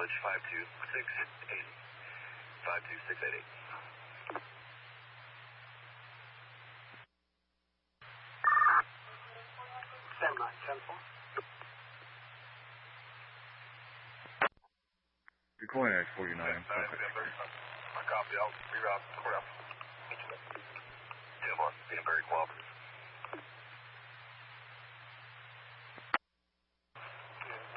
mileage 52680. 52680. Stand by, 10-4. You're calling X49. I copy. I'll reroute courthouse.